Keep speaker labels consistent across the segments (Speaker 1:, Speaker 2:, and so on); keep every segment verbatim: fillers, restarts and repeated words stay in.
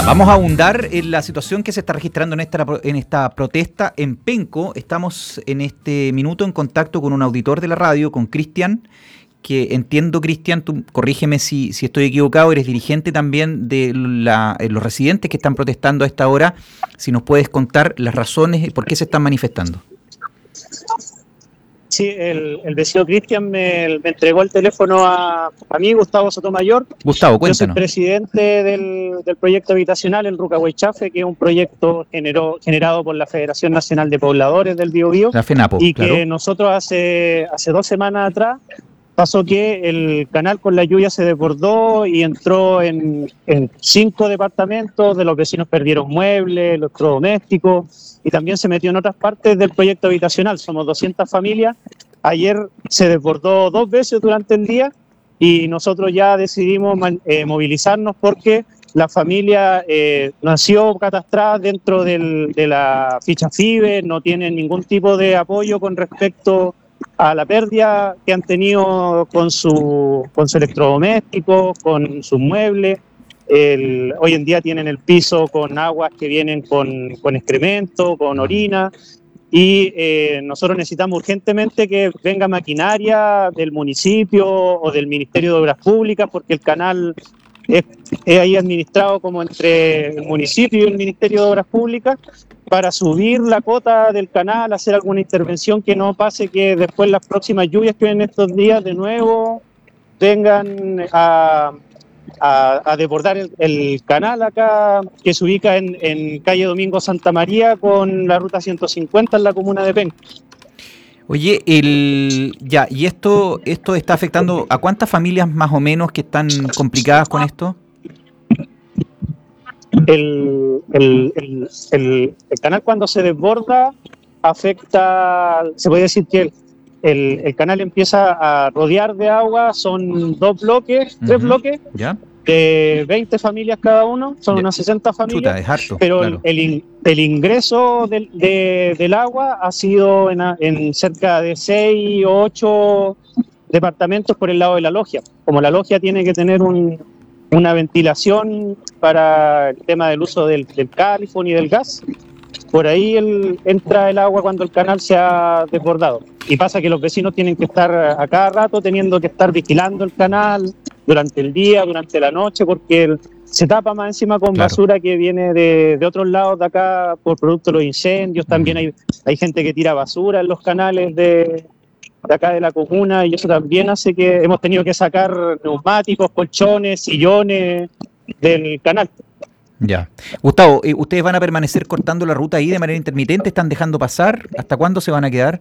Speaker 1: Vamos a ahondar en la situación que se está registrando en esta, en esta protesta en Penco. Estamos en este minuto en contacto con un auditor de la radio, con Cristian, que entiendo, Cristian, tú corrígeme si, si estoy equivocado, eres dirigente también de la, los residentes que están protestando a esta hora. Si nos puedes contar las razones y por qué se están manifestando.
Speaker 2: Sí, el, el vecino Cristian me, me entregó el teléfono a, a mí, Gustavo Sotomayor.
Speaker 1: Gustavo, cuéntanos.
Speaker 2: Yo soy presidente del, del proyecto habitacional en Rucahuaychafe, que es un proyecto generó, generado por la Federación Nacional de Pobladores del Biobío.
Speaker 1: La FENAPO,
Speaker 2: y
Speaker 1: claro.
Speaker 2: que nosotros hace, hace dos semanas atrás pasó que el canal con la lluvia se desbordó y entró en, en cinco departamentos, de los vecinos perdieron muebles, electrodomésticos, y también se metió en otras partes del proyecto habitacional. Somos doscientas familias. Ayer se desbordó dos veces durante el día y nosotros ya decidimos eh, movilizarnos porque la familia eh, nació catastrada dentro del, de la ficha FIBE, no tienen ningún tipo de apoyo con respecto a la pérdida que han tenido con su, con su electrodoméstico, con sus muebles. El, hoy en día tienen el piso con aguas que vienen con, con excremento, con orina, y eh, nosotros necesitamos urgentemente que venga maquinaria del municipio o del Ministerio de Obras Públicas, porque el canal es, es ahí administrado como entre el municipio y el Ministerio de Obras Públicas, para subir la cota del canal, hacer alguna intervención que no pase que después las próximas lluvias que vienen estos días de nuevo vengan a... A, a desbordar el, el canal acá, que se ubica en, en calle Domingo Santa María con la ruta ciento cincuenta en la comuna de Penco.
Speaker 1: Oye, el ya, ¿y esto esto está afectando a cuántas familias más o menos que están complicadas con esto?
Speaker 2: El, el, el, el, el canal cuando se desborda afecta, se puede decir que el, El, el canal empieza a rodear de agua, son dos bloques, tres uh-huh. bloques,
Speaker 1: ¿ya?
Speaker 2: De veinte familias cada uno, son
Speaker 1: ya.
Speaker 2: Unas sesenta familias.
Speaker 1: Chuta, es harto,
Speaker 2: pero
Speaker 1: claro.
Speaker 2: el, el ingreso del, de, del agua ha sido en, en cerca de seis o ocho departamentos por el lado de la logia. Como la logia tiene que tener un, una ventilación para el tema del uso del, del califón y del gas, por ahí el, entra el agua cuando el canal se ha desbordado. Y pasa que los vecinos tienen que estar a cada rato teniendo que estar vigilando el canal durante el día, durante la noche, porque el, se tapa más encima con
Speaker 1: claro.
Speaker 2: basura que viene de, de otros lados de acá por producto de los incendios. También hay, hay gente que tira basura en los canales de, de acá de la comuna, y eso también hace que hemos tenido que sacar neumáticos, colchones, sillones del canal.
Speaker 1: Ya. Gustavo, ¿ustedes van a permanecer cortando la ruta ahí de manera intermitente? ¿Están dejando pasar? ¿Hasta cuándo se van a quedar?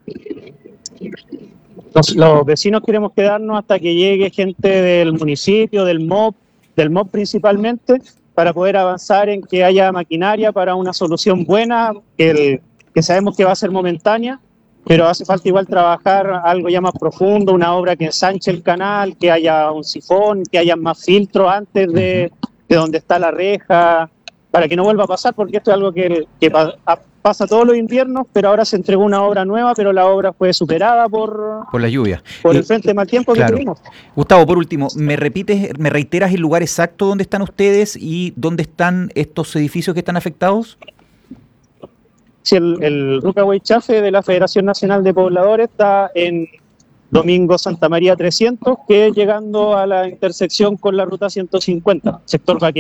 Speaker 2: Los, los vecinos queremos quedarnos hasta que llegue gente del municipio, del M O P, del M O P principalmente, para poder avanzar en que haya maquinaria para una solución buena, que, el, que sabemos que va a ser momentánea, pero hace falta igual trabajar algo ya más profundo, una obra que ensanche el canal, que haya un sifón, que haya más filtros antes de... de donde está la reja, para que no vuelva a pasar, porque esto es algo que, que pa, a, pasa todos los inviernos, pero ahora se entregó una obra nueva, pero la obra fue superada por,
Speaker 1: por la lluvia.
Speaker 2: Por
Speaker 1: y,
Speaker 2: el frente de mal tiempo
Speaker 1: claro.
Speaker 2: que tuvimos.
Speaker 1: Gustavo, por último, ¿me repites, me reiteras el lugar exacto donde están ustedes y dónde están estos edificios que están afectados?
Speaker 2: Sí, el, el Rucahuaychafe de la Federación Nacional de Pobladores está en Domingo Santa María trescientos, que es llegando a la intersección con la ruta ciento cincuenta, sector Baquedano.